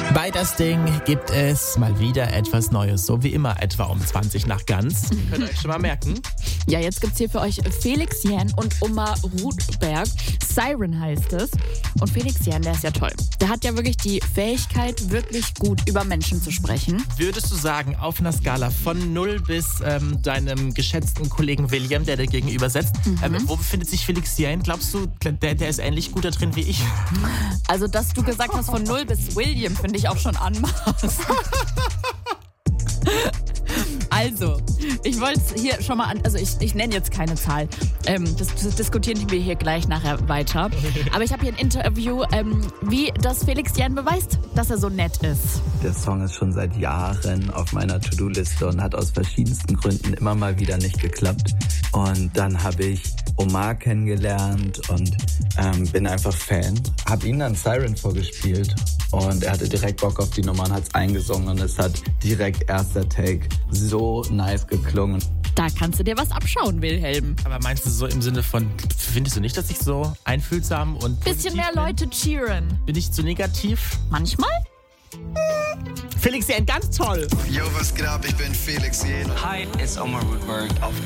Bei das Ding gibt es mal wieder etwas Neues, so wie immer etwa um 20 nach ganz. Könnt ihr euch schon mal merken. Ja, jetzt gibt's hier für euch Felix Jähn und Oma Rudberg. Siren heißt es. Und Felix Jähn, der ist ja toll. Der hat ja wirklich die Fähigkeit, wirklich gut über Menschen zu sprechen. Würdest du sagen, auf einer Skala von 0 bis deinem geschätzten Kollegen William, der dir gegenüber sitzt, wo befindet sich Felix Jähn? Glaubst du, der ist ähnlich gut da drin wie ich? Also, dass du gesagt hast von 0 bis William, finde ich auch schon anmaßend. Also, ich wollte es hier schon mal ich nenne jetzt keine Zahl. Das diskutieren wir hier gleich nachher weiter. Aber ich habe hier ein Interview, wie das Felix Jähn beweist, dass er so nett ist. Der Song ist schon seit Jahren auf meiner To-Do-Liste und hat aus verschiedensten Gründen immer mal wieder nicht geklappt. Und dann habe ich Omar kennengelernt und bin einfach Fan. Habe ihm dann Siren vorgespielt und er hatte direkt Bock auf die Nummer und hat es eingesungen und es hat direkt erster Take so nice geklungen. Da kannst du dir was abschauen, Wilhelm. Aber meinst du so im Sinne von, findest du nicht, dass ich so einfühlsam und Bisschen mehr Leute cheeren. Bin ich zu negativ? Manchmal? Felix Jähn, ganz toll. Yo, was geht ab? Ich bin Felix Jähn. Hi, it's Omar Rudberg auf